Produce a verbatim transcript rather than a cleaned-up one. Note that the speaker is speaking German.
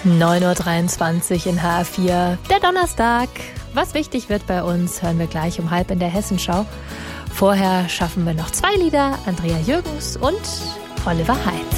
neun Uhr dreiundzwanzig in H R vier, der Donnerstag. Was wichtig wird bei uns, hören wir gleich um halb in der Hessenschau. Vorher schaffen wir noch zwei Lieder, Andrea Jürgens und Oliver Heitz.